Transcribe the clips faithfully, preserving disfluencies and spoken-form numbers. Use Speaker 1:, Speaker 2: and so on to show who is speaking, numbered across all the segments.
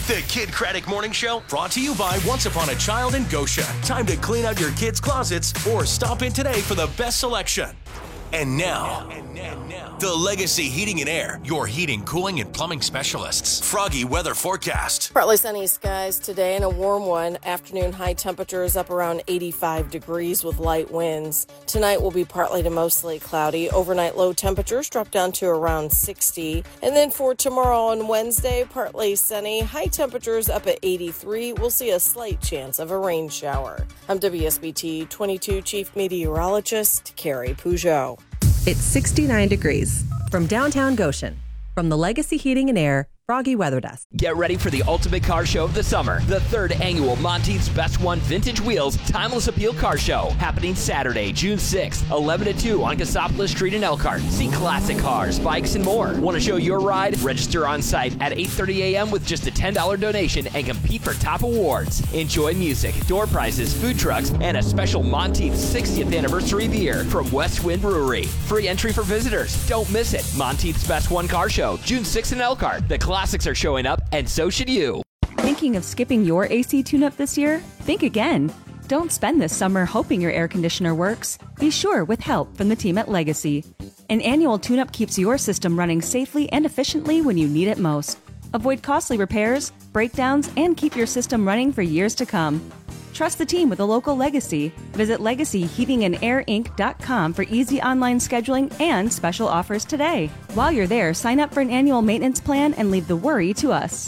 Speaker 1: The Kid Craddock Morning Show, brought to you by Once Upon a Child in Goshen. Time to clean out your kids' closets or stop in today for the best selection. And now, and now, and now, the Legacy Heating and Air, your heating, cooling, and plumbing specialists. Froggy weather forecast.
Speaker 2: Partly sunny skies today and a warm one. Afternoon high temperatures up around eighty-five degrees with light winds. Tonight will be partly to mostly cloudy. Overnight low temperatures drop down to around sixty. And then for tomorrow and Wednesday, partly sunny. High temperatures up at eighty-three. We'll see a slight chance of a rain shower. I'm W S B T twenty-two Chief Meteorologist Carrie Peugeot.
Speaker 3: It's sixty-nine degrees. From downtown Goshen, from the Legacy Heating and Air Froggy Weather Desk.
Speaker 4: Get ready for the ultimate car show of the summer. The third annual Monteith's Best One Vintage Wheels Timeless Appeal Car Show. Happening Saturday, June sixth, eleven to two on Cassopolis Street in Elkhart. See classic cars, bikes, and more. Want to show your ride? Register on site at eight thirty a.m. with just a ten dollars donation and compete for top awards. Enjoy music, door prizes, food trucks, and a special Monteith's sixtieth anniversary beer from West Wind Brewery. Free entry for visitors. Don't miss it. Monteith's Best One Car Show, June sixth in Elkhart. The classics are showing up, and so should you.
Speaker 5: Thinking of skipping your A C tune-up this year? Think again. Don't spend this summer hoping your air conditioner works. Be sure with help from the team at Legacy. An annual tune-up keeps your system running safely and efficiently when you need it most. Avoid costly repairs, breakdowns, and keep your system running for years to come. Trust the team with a local Legacy. Visit legacy heating and air inc dot com for easy online scheduling and special offers today. While you're there, sign up for an annual maintenance plan and leave the worry to us.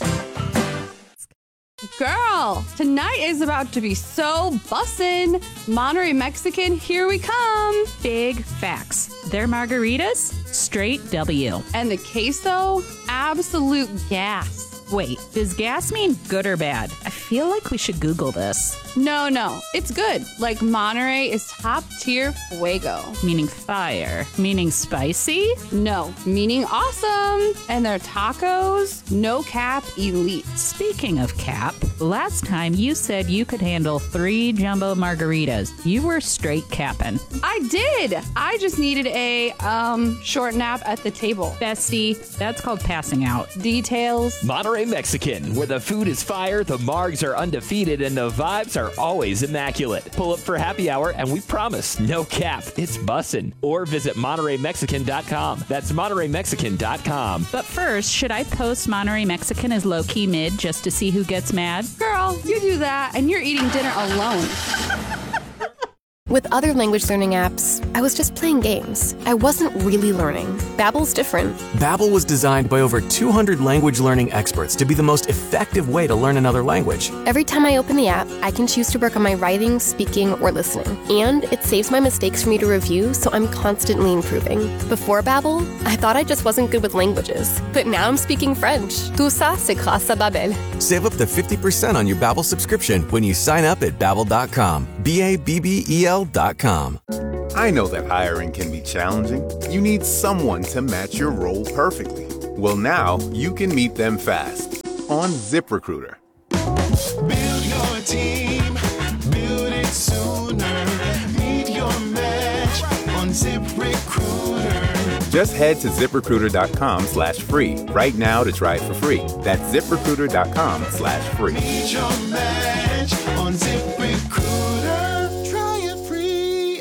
Speaker 6: Girl, tonight is about to be so bussin'. Monterey Mexican, here we come.
Speaker 7: Big facts. Their margaritas, straight W.
Speaker 6: And the queso, absolute gas.
Speaker 7: Wait, does gas mean good or bad? I feel like we should Google this.
Speaker 6: No, no, it's good. Like Monterey is top tier fuego.
Speaker 7: Meaning fire. Meaning spicy?
Speaker 6: No, meaning awesome. And their tacos, no cap elite.
Speaker 7: Speaking of cap, last time you said you could handle three jumbo margaritas. You were straight capping.
Speaker 6: I did. I just needed a um short nap at the table.
Speaker 7: Bestie, that's called passing out.
Speaker 6: Details.
Speaker 4: Monterey Mexican, where the food is fire, the margs are undefeated, and the vibes are always immaculate. Pull up for happy hour, and we promise, no cap, it's bussin'. Or visit Monterey Mexican dot com. That's Monterey Mexican dot com.
Speaker 7: But first, should I post Monterey Mexican as low-key mid just to see who gets mad?
Speaker 6: Girl, you do that, and you're eating dinner alone.
Speaker 8: With other language learning apps, I was just playing games. I wasn't really learning. Babbel's different.
Speaker 9: Babbel was designed by over two hundred language learning experts to be the most effective way to learn another language.
Speaker 8: Every time I open the app, I can choose to work on my writing, speaking, or listening. And it saves my mistakes for me to review, so I'm constantly improving. Before Babbel, I thought I just wasn't good with languages. But now I'm speaking French. Tout ça, c'est grâce à Babbel.
Speaker 9: Save up to fifty percent on your Babbel subscription when you sign up at babbel dot com. B A B B E L dot com.
Speaker 10: I know that hiring can be challenging. You need someone to match your role perfectly. Well, now you can meet them fast on ZipRecruiter.
Speaker 11: Build your team, build it sooner. Meet your match on ZipRecruiter.
Speaker 10: Just head to ZipRecruiter dot com slash free right now to try it for free. That's ZipRecruiter dot com slash free.
Speaker 11: Meet your match on ZipRecruiter. Try it free.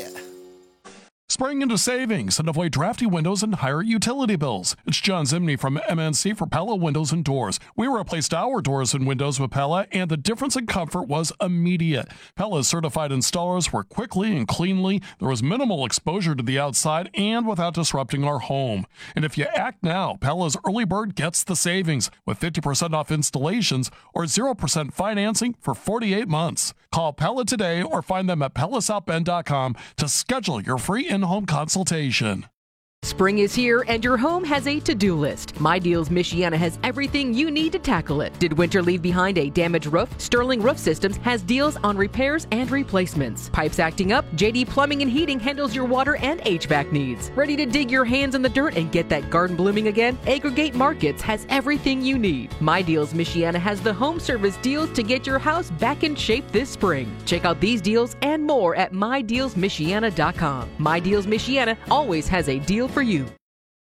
Speaker 12: Spring into savings and avoid drafty windows and higher utility bills. It's John Zimney from M N C for Pella Windows and Doors. We replaced our doors and windows with Pella, and the difference in comfort was immediate. Pella's certified installers work quickly and cleanly. There was minimal exposure to the outside and without disrupting our home. And if you act now, Pella's early bird gets the savings with fifty percent off installations or zero percent financing for forty-eight months. Call Pella today or find them at pella south bend dot com to schedule your free in-home consultation.
Speaker 13: Spring is here and your home has a to-do list. My Deals Michiana has everything you need to tackle it. Did winter leave behind a damaged roof? Sterling Roof Systems has deals on repairs and replacements. Pipes acting up? J D Plumbing and Heating handles your water and H V A C needs. Ready to dig your hands in the dirt and get that garden blooming again? Aggregate Markets has everything you need. My Deals Michiana has the home service deals to get your house back in shape this spring. Check out these deals and more at my deals michiana dot com. My Deals Michiana always has a deal for you.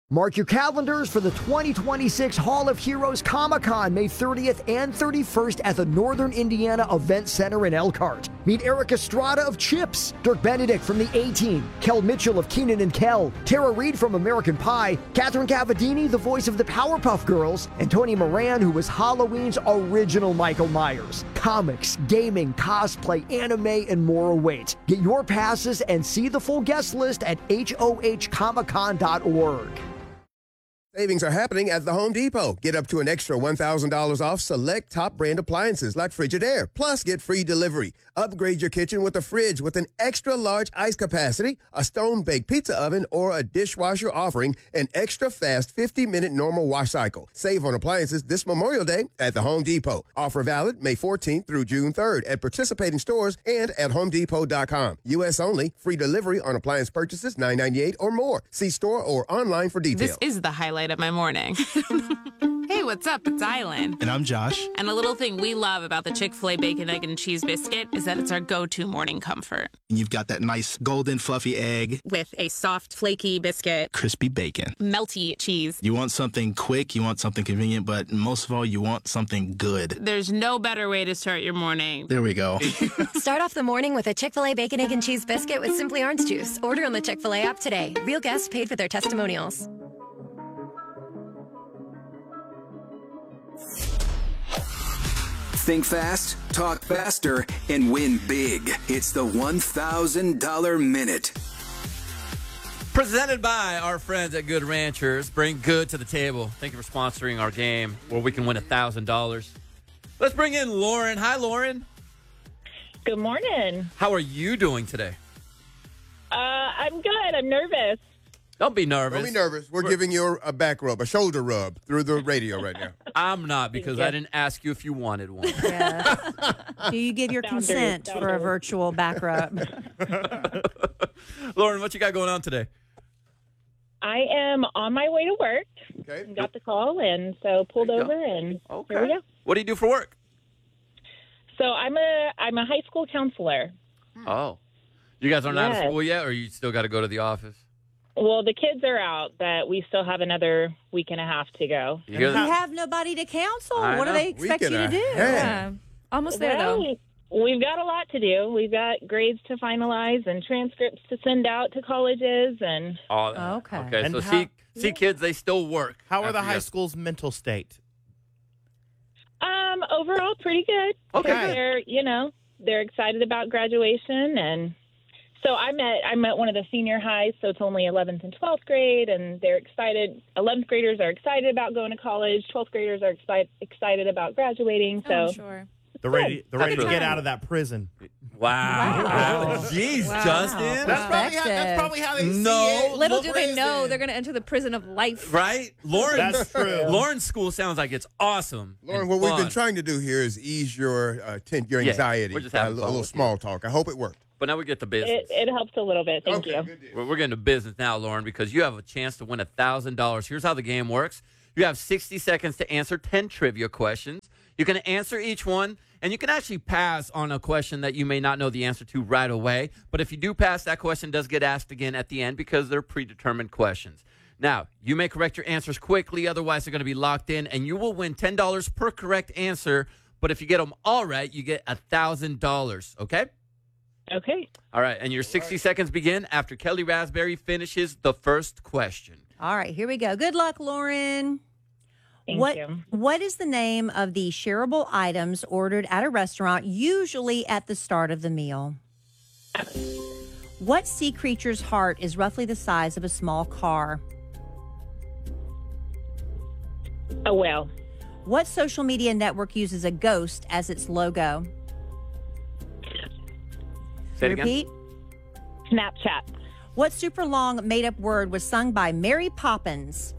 Speaker 14: Mark your calendars for the twenty twenty-six Hall of Heroes Comic-Con, May thirtieth and thirty-first at the Northern Indiana Event Center in Elkhart. Meet Eric Estrada of Chips, Dirk Benedict from the A-Team, Kel Mitchell of Keenan and Kel, Tara Reid from American Pie, Catherine Cavadini, the voice of the Powerpuff Girls, and Tony Moran, who was Halloween's original Michael Myers. Comics, gaming, cosplay, anime, and more await. Get your passes and see the full guest list at H O H comic con dot org.
Speaker 15: Savings are happening at the Home Depot. Get up to an extra one thousand dollars off select top brand appliances like Frigidaire. Plus, get free delivery. Upgrade your kitchen with a fridge with an extra large ice capacity, a stone-baked pizza oven, or a dishwasher offering an extra fast fifty minute normal wash cycle. Save on appliances this Memorial Day at the Home Depot. Offer valid May fourteenth through June third at participating stores and at home depot dot com. U S only. Free delivery on appliance purchases nine ninety-eight or more. See store or online for details.
Speaker 16: This is the highlight of my morning. Hey, what's up? It's Island.
Speaker 17: And I'm Josh.
Speaker 16: And a little thing we love about the Chick-fil-A Bacon, Egg, and Cheese Biscuit is that it's our go-to morning comfort.
Speaker 17: And you've got that nice golden fluffy egg.
Speaker 16: With a soft, flaky biscuit.
Speaker 17: Crispy bacon.
Speaker 16: Melty cheese.
Speaker 17: You want something quick, you want something convenient, but most of all, you want something good.
Speaker 16: There's no better way to start your morning.
Speaker 17: There we go.
Speaker 18: Start off the morning with a Chick-fil-A Bacon, Egg, and Cheese Biscuit with Simply Orange Juice. Order on the Chick-fil-A app today. Real guests paid for their testimonials.
Speaker 19: Think fast, talk faster, and win big. It's the one thousand dollar Minute.
Speaker 20: Presented by our friends at Good Ranchers. Bring good to the table. Thank you for sponsoring our game where we can win one thousand dollars. Let's bring in Lauren. Hi, Lauren.
Speaker 21: Good morning.
Speaker 20: How are you doing today?
Speaker 21: Uh, I'm good. I'm nervous.
Speaker 20: Don't be nervous.
Speaker 15: Don't be nervous. We're, We're giving you a back rub, a shoulder rub through the radio right now.
Speaker 20: I'm not because I didn't ask you if you wanted one.
Speaker 22: Yes. Do you give your consent for a virtual back rub?
Speaker 20: Lauren, what you got going on today?
Speaker 21: I am on my way to work.
Speaker 15: Okay.
Speaker 21: Got the call, and so pulled over, and
Speaker 20: okay.
Speaker 21: Here we go.
Speaker 20: What do you do for work?
Speaker 21: So I'm a I'm a high school counselor.
Speaker 20: Oh. You guys aren't out of
Speaker 21: Yes.
Speaker 20: school yet, or you still got to go to the office?
Speaker 21: Well, the kids are out, but we still have another week and a half to go.
Speaker 20: You
Speaker 22: You
Speaker 20: guys-
Speaker 22: have nobody to counsel.
Speaker 20: I
Speaker 22: What do
Speaker 20: know.
Speaker 22: they expect
Speaker 15: Week
Speaker 22: you
Speaker 15: and
Speaker 22: to
Speaker 15: a
Speaker 22: do?
Speaker 15: half.
Speaker 22: Yeah. Almost there,
Speaker 21: Well,
Speaker 22: though.
Speaker 21: We've got a lot to do. We've got grades to finalize and transcripts to send out to colleges, and
Speaker 20: Oh,
Speaker 22: okay.
Speaker 20: Okay,
Speaker 23: And
Speaker 20: so
Speaker 23: how-
Speaker 20: see, see, kids, they still work.
Speaker 23: How are the
Speaker 20: after
Speaker 23: high
Speaker 20: you-
Speaker 23: school's mental state?
Speaker 21: um, overall pretty good.
Speaker 23: Okay.
Speaker 21: They're you know they're excited about graduation, and so I'm at I'm at one of the senior highs, so it's only eleventh and twelfth grade, and they're excited. eleventh graders are excited about going to college. twelfth graders are excited excited about graduating. So
Speaker 22: Oh, sure.
Speaker 23: They're ready, they're ready to
Speaker 20: That's
Speaker 23: get
Speaker 22: right.
Speaker 23: out of that prison.
Speaker 20: Wow.
Speaker 22: Wow.
Speaker 20: Jeez,
Speaker 22: Wow.
Speaker 20: Justin.
Speaker 23: That's probably, how, that's probably how they
Speaker 20: No.
Speaker 23: see it.
Speaker 22: Little
Speaker 20: Look
Speaker 22: do they
Speaker 20: prison.
Speaker 22: know they're going to enter the prison of life.
Speaker 20: Right? Lauren,
Speaker 23: That's true.
Speaker 20: Lauren's school sounds like it's awesome.
Speaker 15: Lauren,
Speaker 20: and
Speaker 15: what we've been
Speaker 20: fun.
Speaker 15: trying to do here is ease your uh, ten, your
Speaker 20: Yeah,
Speaker 15: anxiety.
Speaker 20: we're just
Speaker 15: by a,
Speaker 20: having
Speaker 15: li- a
Speaker 20: fun
Speaker 15: little
Speaker 20: with you.
Speaker 15: small talk. I hope it worked.
Speaker 20: But now we get to business.
Speaker 21: it, it helps a little bit. Thank
Speaker 15: Okay,
Speaker 21: you.
Speaker 15: good deal.
Speaker 20: We're, we're getting to business now, Lauren, because you have a chance to win one thousand dollars. Here's how the game works. You have sixty seconds to answer ten trivia questions. You can answer each one, and you can actually pass on a question that you may not know the answer to right away. But if you do pass, that question does get asked again at the end because they're predetermined questions. Now, you may correct your answers quickly, otherwise they're going to be locked in, and you will win ten dollars per correct answer. But if you get them all right, you get one thousand dollars, okay?
Speaker 21: Okay.
Speaker 20: All right, and your sixty seconds begin after Kelly Raspberry finishes the first question.
Speaker 22: All right, here we go. Good luck, Lauren.
Speaker 21: Thank
Speaker 22: what,
Speaker 21: you.
Speaker 22: What is the name of the shareable items ordered at a restaurant, usually at the start of the meal? What sea creature's heart is roughly the size of a small car?
Speaker 21: A whale.
Speaker 22: What social media network uses a ghost as its logo?
Speaker 20: Say it again.
Speaker 22: Repeat.
Speaker 21: Snapchat.
Speaker 22: What super long made-up word was sung by Mary Poppins?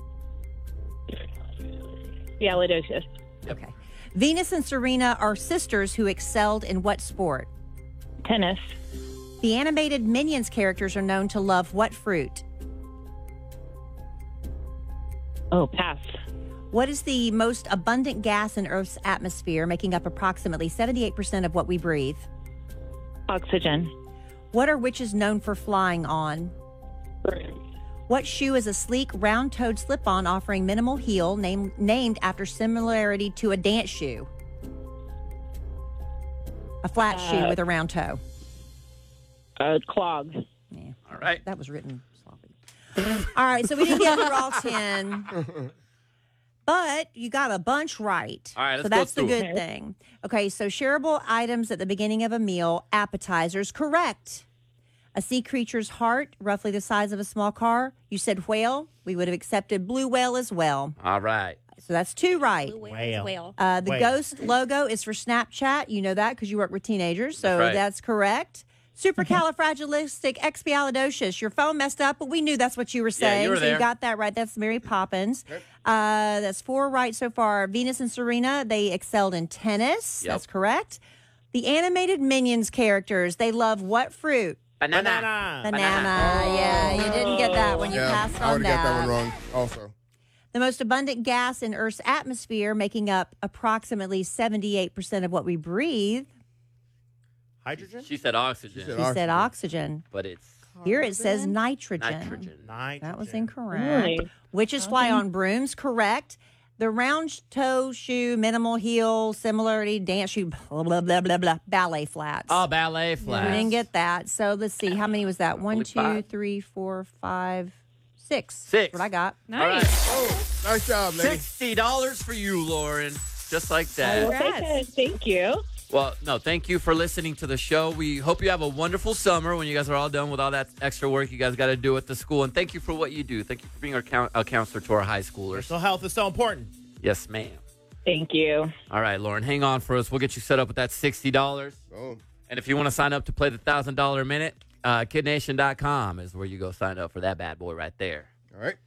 Speaker 21: Yalodocious.
Speaker 22: Okay. Venus and Serena are sisters who excelled in what sport?
Speaker 21: Tennis.
Speaker 22: The animated Minions characters are known to love what fruit?
Speaker 21: Oh, pass.
Speaker 22: What is the most abundant gas in Earth's atmosphere, making up approximately seventy-eight percent of what we breathe?
Speaker 21: Oxygen.
Speaker 22: What are witches known for flying on? What shoe is a sleek, round-toed slip-on offering minimal heel, name, named after similarity to a dance shoe? A flat
Speaker 21: Uh,
Speaker 22: shoe with a round toe.
Speaker 21: Uh, clogs.
Speaker 22: Yeah.
Speaker 20: All right.
Speaker 22: That was written sloppy. All right, so we didn't get through all ten. But you got a bunch right.
Speaker 20: All right, let's
Speaker 22: so
Speaker 20: go
Speaker 22: that's the
Speaker 20: through
Speaker 22: good
Speaker 20: it.
Speaker 22: thing. Okay, so shareable items at the beginning of a meal, appetizers, correct. A sea creature's heart, roughly the size of a small car. You said whale. We would have accepted blue whale as well.
Speaker 20: All right.
Speaker 22: So that's two right.
Speaker 23: Whale.
Speaker 21: Whale.
Speaker 22: Uh, the
Speaker 23: Whale.
Speaker 22: ghost logo is for Snapchat. You know that because you work with teenagers. So
Speaker 20: That's right.
Speaker 22: that's correct. Supercalifragilisticexpialidocious. Your phone messed up, but we knew that's what you were
Speaker 20: Yeah,
Speaker 22: saying.
Speaker 20: you were
Speaker 22: so
Speaker 20: there.
Speaker 22: you got that right. That's Mary Poppins. Uh, that's four right so far. Venus and Serena, they excelled in tennis.
Speaker 20: Yep.
Speaker 22: That's correct. The animated Minions characters, they love what fruit?
Speaker 20: Banana.
Speaker 22: Banana. Yeah, you didn't get that when you
Speaker 15: yeah,
Speaker 22: passed
Speaker 15: I
Speaker 22: on
Speaker 15: would have
Speaker 22: that.
Speaker 15: got that one wrong also.
Speaker 22: The most abundant gas in Earth's atmosphere, making up approximately seventy-eight percent of what we breathe.
Speaker 23: Hydrogen?
Speaker 20: She said oxygen.
Speaker 15: She
Speaker 22: He said oxygen.
Speaker 20: But it's
Speaker 22: Here it says nitrogen.
Speaker 20: nitrogen.
Speaker 22: That was incorrect.
Speaker 21: Really?
Speaker 22: Witches fly on brooms, correct. The round toe shoe, minimal heel, similarity, dance shoe, blah, blah, blah, blah, blah, ballet flats.
Speaker 20: Oh, ballet
Speaker 22: We
Speaker 20: flats.
Speaker 22: didn't get that. So let's see. How many was that? One,
Speaker 20: Only
Speaker 22: two,
Speaker 20: five.
Speaker 22: three, four, five, six.
Speaker 20: Six.
Speaker 22: That's what I got.
Speaker 20: All right.
Speaker 15: Oh, nice job, lady.
Speaker 20: sixty dollars for you, Lauren. Just like
Speaker 21: I will
Speaker 20: that.
Speaker 21: take it. Thank you.
Speaker 20: Well, no, thank you for listening to the show. We hope you have a wonderful summer when you guys are all done with all that extra work you guys got to do at the school. And thank you for what you do. Thank you for being our coun- a counselor to our high schoolers.
Speaker 23: Mental health is so important.
Speaker 20: Yes, ma'am.
Speaker 21: Thank you.
Speaker 20: All right, Lauren, hang on for us. We'll get you set up with that sixty dollars.
Speaker 15: Oh.
Speaker 20: And if you want to sign up to play the one thousand dollars a minute, uh, kid nation dot com is where you go sign up for that bad boy right there.
Speaker 15: All right.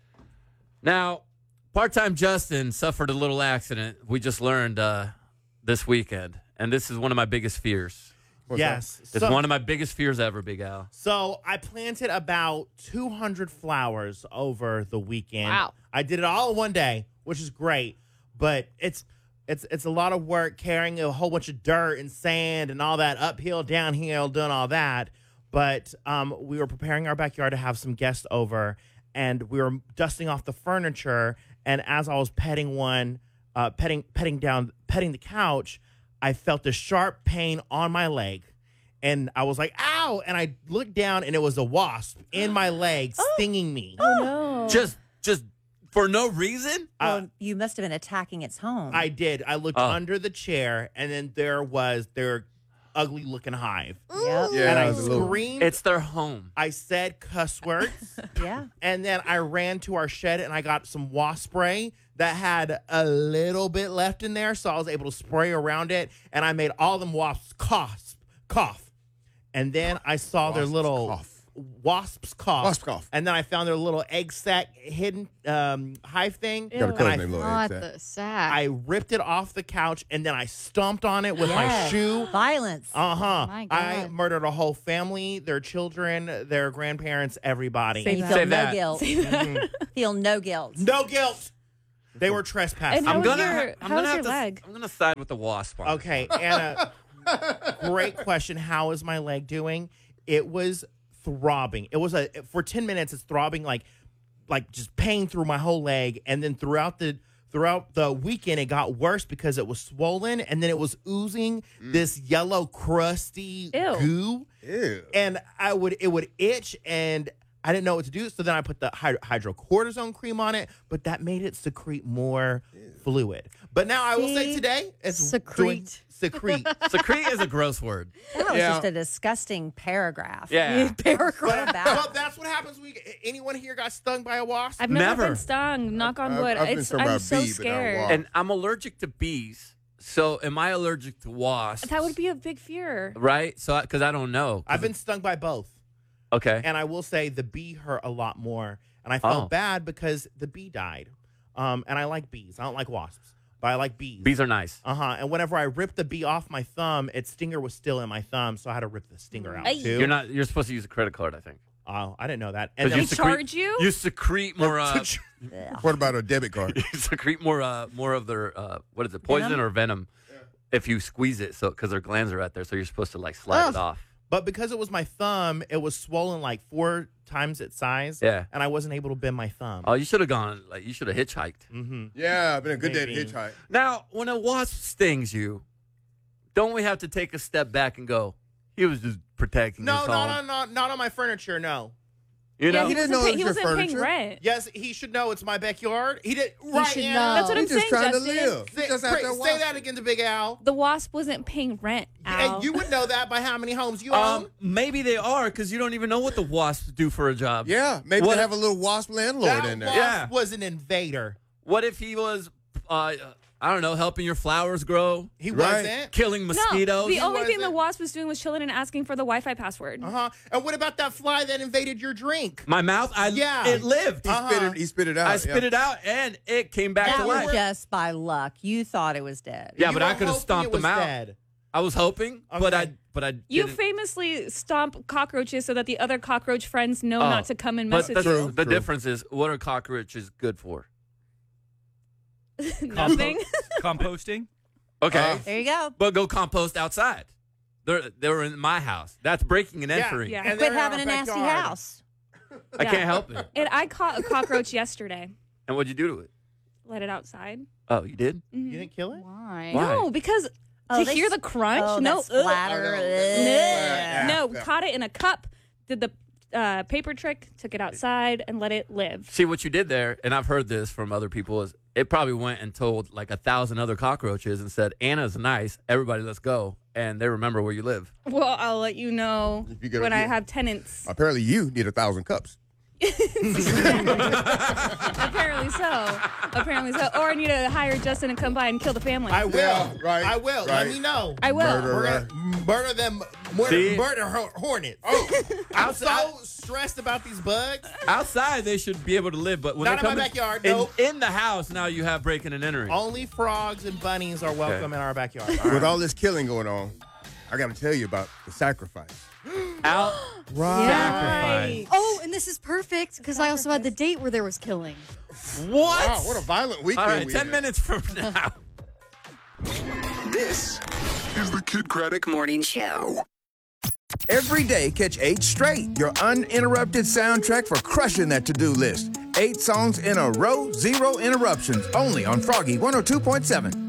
Speaker 20: Now, part-time Justin suffered a little accident. We just learned uh, this weekend. And this is one of my biggest fears.
Speaker 15: What's
Speaker 23: yes.
Speaker 20: It's
Speaker 23: So-
Speaker 20: one of my biggest fears ever, Big Al.
Speaker 23: So I planted about two hundred flowers over the weekend.
Speaker 6: Wow.
Speaker 23: I did it all in one day, which is great, but it's it's it's a lot of work carrying a whole bunch of dirt and sand and all that uphill, downhill, doing all that. But um, we were preparing our backyard to have some guests over, and we were dusting off the furniture. And as I was petting one, uh, petting petting down, petting the couch, I felt a sharp pain on my leg. And I was like, ow. And I looked down, and it was a wasp in my leg stinging me.
Speaker 22: Oh, no.
Speaker 20: Just, just for no reason?
Speaker 22: Well, you must have been attacking its home.
Speaker 23: I did. I looked
Speaker 20: Oh.
Speaker 23: under the chair, and then there was their ugly looking hive.
Speaker 22: Yep.
Speaker 15: Yeah,
Speaker 23: and I
Speaker 15: it was a little-
Speaker 23: screamed.
Speaker 20: It's their home.
Speaker 23: I said cuss words.
Speaker 22: Yeah.
Speaker 23: And then I ran to our shed, and I got some wasp spray that had a little bit left in there. So I was able to spray around it, and I made all them wasps cough, cough. And then I saw their
Speaker 15: Wasps
Speaker 23: little
Speaker 15: cough.
Speaker 23: wasps cough.
Speaker 15: Wasp cough.
Speaker 23: And then I found their little egg sac hidden um, hive thing.
Speaker 15: Got a
Speaker 23: And
Speaker 15: code
Speaker 23: I,
Speaker 15: name, little
Speaker 6: Not
Speaker 15: egg sack.
Speaker 6: the sack.
Speaker 23: I ripped it off the couch, and then I stomped on it with my
Speaker 22: Yes.
Speaker 23: shoe.
Speaker 22: Violence.
Speaker 23: Uh huh.
Speaker 6: My
Speaker 23: I
Speaker 6: God.
Speaker 23: murdered a whole family, their children, their grandparents, everybody.
Speaker 22: So you
Speaker 6: Save
Speaker 22: feel
Speaker 20: Save
Speaker 22: no
Speaker 20: that.
Speaker 22: guilt.
Speaker 23: Mhm.
Speaker 22: Feel no guilt.
Speaker 23: No guilt. They were trespassing.
Speaker 6: And how
Speaker 20: I'm
Speaker 6: was
Speaker 20: gonna,
Speaker 6: your-
Speaker 20: I'm
Speaker 6: how
Speaker 20: gonna
Speaker 6: was
Speaker 20: have
Speaker 6: your
Speaker 20: to,
Speaker 6: leg?
Speaker 20: I'm gonna side with the wasp. On it.
Speaker 23: Okay, Anna. Great question. How is my leg doing? It was throbbing. It was a for ten minutes. It's throbbing like, like just pain through my whole leg, and then throughout the throughout the weekend, it got worse because it was swollen, and then it was oozing this yellow crusty
Speaker 6: Ew.
Speaker 23: goo,
Speaker 15: Ew.
Speaker 23: and I would it would itch, and I didn't know what to do. So then I put the hyd- hydrocortisone cream on it, but that made it secrete more fluid. But now I will say
Speaker 22: See?
Speaker 23: today it's
Speaker 6: Secrete.
Speaker 23: doing secrete.
Speaker 20: Secrete is a gross word.
Speaker 22: That was
Speaker 15: Yeah.
Speaker 22: just a disgusting paragraph.
Speaker 20: Yeah.
Speaker 22: Paragraph.
Speaker 23: But,
Speaker 22: about.
Speaker 23: but that's what happens when you, anyone here got stung by a wasp?
Speaker 6: I've never,
Speaker 20: Never.
Speaker 6: been stung. Knock on
Speaker 15: I've-
Speaker 6: wood.
Speaker 15: I've been
Speaker 6: it's,
Speaker 15: stung by
Speaker 6: I'm
Speaker 15: a
Speaker 6: so
Speaker 15: bee, but not a
Speaker 6: scared.
Speaker 15: wasp.
Speaker 20: And I'm allergic to bees. So am I allergic to wasps?
Speaker 6: That would be a big fear.
Speaker 20: Right? So because I don't know. 'Cause
Speaker 23: I've been stung by both.
Speaker 20: okay.
Speaker 23: And I will say the bee hurt a lot more. And I felt
Speaker 20: Oh.
Speaker 23: bad because the bee died. Um, and I like bees. I don't like wasps, but I like bees.
Speaker 20: Bees are nice.
Speaker 23: Uh huh. And whenever I ripped the bee off my thumb, its stinger was still in my thumb, so I had to rip the stinger out
Speaker 22: Ay.
Speaker 23: too.
Speaker 20: You're not. You're supposed to use a credit card, I think.
Speaker 23: Oh, I didn't know that.
Speaker 20: Because
Speaker 23: then-
Speaker 20: you
Speaker 6: They
Speaker 20: secrete,
Speaker 6: charge you?
Speaker 20: You secrete more. Uh,
Speaker 15: What about a debit card?
Speaker 20: you secrete more. Uh, more of their. Uh, what is it? Poison
Speaker 22: Venom?
Speaker 20: or venom? If you squeeze it, so because their glands are out there, so you're supposed to like slide
Speaker 23: Oh.
Speaker 20: it off.
Speaker 23: But because it was my thumb, it was swollen like four times its size.
Speaker 20: Yeah.
Speaker 23: And I wasn't able to bend my thumb.
Speaker 20: Oh, you should have gone, like, you should have hitchhiked.
Speaker 23: Mm-hmm.
Speaker 15: Yeah, been a good day
Speaker 23: Maybe.
Speaker 15: to hitchhike.
Speaker 20: Now, when a wasp stings you, don't we have to take a step back and go, he was just protecting
Speaker 23: No,
Speaker 20: his home?
Speaker 23: not on, not, not on my furniture, no.
Speaker 20: You know?
Speaker 6: he, wasn't pay- he wasn't paying rent.
Speaker 23: Yes, he should know it's my backyard. He did.
Speaker 6: He
Speaker 23: right,
Speaker 6: should
Speaker 23: Ann?
Speaker 6: know. That's what I'm
Speaker 15: He's just
Speaker 6: saying,
Speaker 15: trying to
Speaker 6: Justin.
Speaker 15: live. He
Speaker 23: Say,
Speaker 15: just out
Speaker 23: Pray-
Speaker 15: there
Speaker 23: say
Speaker 15: walking.
Speaker 23: that again to Big Al.
Speaker 6: The wasp wasn't paying rent, Al.
Speaker 23: And you would know that by how many homes you
Speaker 20: Um,
Speaker 23: own.
Speaker 20: maybe they are, because you don't even know what the wasps do for a job.
Speaker 15: Yeah, maybe
Speaker 20: What-
Speaker 15: they have a little wasp landlord
Speaker 23: That
Speaker 15: in there.
Speaker 23: wasp
Speaker 20: Yeah.
Speaker 23: was an invader.
Speaker 20: What if he was, uh, I don't know, helping your flowers grow?
Speaker 23: He
Speaker 15: Right.
Speaker 23: wasn't.
Speaker 20: Killing mosquitoes?
Speaker 6: No, the only thing the
Speaker 23: wasn't.
Speaker 6: wasp was doing was chilling and asking for the Wi-Fi password.
Speaker 23: Uh-huh. And what about that fly that invaded your drink?
Speaker 20: My mouth, I,
Speaker 23: Yeah.
Speaker 20: it lived.
Speaker 15: He, spit it, he spit it out.
Speaker 20: I spit
Speaker 15: yeah.
Speaker 20: it out, and it came back
Speaker 22: That
Speaker 20: to
Speaker 22: was
Speaker 20: life.
Speaker 22: just by luck. You thought it was dead.
Speaker 20: Yeah,
Speaker 23: You
Speaker 20: but
Speaker 23: were
Speaker 20: I could have
Speaker 23: hoping
Speaker 20: stomped
Speaker 23: it was
Speaker 20: them out.
Speaker 23: dead.
Speaker 20: I was hoping, but I,
Speaker 23: Okay.
Speaker 20: but I.
Speaker 6: You
Speaker 20: didn't.
Speaker 6: famously stomp cockroaches so that the other cockroach friends know
Speaker 20: Oh,
Speaker 6: not to come and
Speaker 20: But
Speaker 6: mess
Speaker 20: the,
Speaker 6: with
Speaker 15: True,
Speaker 20: the
Speaker 15: true.
Speaker 20: difference is, what are cockroaches good for?
Speaker 6: you. Nothing.
Speaker 1: Composting?
Speaker 20: Okay,
Speaker 15: Uh,
Speaker 22: There you go.
Speaker 20: but go compost outside. They're they're in my house. That's breaking and entering.
Speaker 6: Yeah.
Speaker 23: And
Speaker 22: Quit
Speaker 23: they're in
Speaker 22: having
Speaker 23: our
Speaker 22: a nasty
Speaker 23: backyard.
Speaker 22: house.
Speaker 20: I
Speaker 6: Yeah.
Speaker 20: can't help it.
Speaker 6: And I caught a cockroach yesterday.
Speaker 20: And what'd you do to it?
Speaker 6: Let it outside.
Speaker 20: Oh, you did?
Speaker 6: Mhm.
Speaker 23: You didn't kill it?
Speaker 1: Why?
Speaker 20: Why?
Speaker 6: No, because
Speaker 22: Oh,
Speaker 6: to
Speaker 22: they
Speaker 6: hear
Speaker 22: s-
Speaker 6: the crunch.
Speaker 22: Oh,
Speaker 6: no,
Speaker 22: that splatter.
Speaker 15: Oh, no.
Speaker 22: Ugh.
Speaker 15: Yeah.
Speaker 6: no,
Speaker 15: Yeah.
Speaker 6: caught it in a cup. Did the uh, paper trick. Took it outside and let it live.
Speaker 20: See, what you did there, and I've heard this from other people, is it probably went and told like a thousand other cockroaches and said, Anna's nice, everybody let's go. And they remember where you live.
Speaker 6: Well, I'll let you know
Speaker 15: If you get a-
Speaker 6: when I
Speaker 15: yeah.
Speaker 6: have tenants.
Speaker 15: Apparently, you need a thousand cups.
Speaker 6: Apparently so. Apparently so. Or I need to hire Justin and come by and kill the family.
Speaker 23: I will.
Speaker 15: Yeah, right,
Speaker 23: I will. Let
Speaker 15: right.
Speaker 23: me know.
Speaker 6: I will.
Speaker 15: Murder.
Speaker 23: We're gonna murder them. Murder,
Speaker 20: See?
Speaker 23: murder ho- hornets. Oh, I'm so
Speaker 20: Outside-
Speaker 23: stressed about these bugs.
Speaker 20: Outside, they should be able to live, but when
Speaker 23: Not
Speaker 20: they
Speaker 23: in
Speaker 20: come
Speaker 23: my backyard,
Speaker 20: in,
Speaker 23: nope.
Speaker 20: in the house, now you have breaking and entering.
Speaker 23: Only frogs and bunnies are welcome in our backyard.
Speaker 15: With all this killing going on, I got to tell you about the sacrifice.
Speaker 20: Out.
Speaker 6: Right.
Speaker 2: Oh, and this is perfect because I also had the date where there was killing.
Speaker 20: What?
Speaker 15: Wow, what a violent weekend
Speaker 20: All right,
Speaker 15: we
Speaker 20: ten
Speaker 15: had.
Speaker 20: minutes from now.
Speaker 19: This is the Kid Craddock Morning Show.
Speaker 3: Every day, catch eight straight. Your uninterrupted soundtrack for crushing that to-do list. Eight songs in a row, zero interruptions. Only on Froggy one oh two point seven.